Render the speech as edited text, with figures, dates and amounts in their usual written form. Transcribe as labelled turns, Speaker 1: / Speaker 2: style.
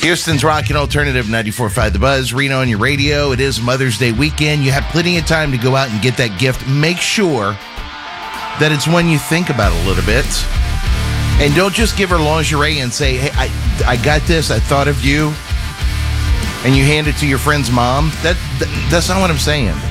Speaker 1: Houston's Rockin' Alternative 94.5 The Buzz, Reno on your radio. It is Mother's Day weekend. You have plenty of time to go out and get that gift. Make sure that it's one you think about a little bit. And don't just give her lingerie and say, hey, I got this, I thought of you, and you hand it to your friend's mom. That's not what I'm saying.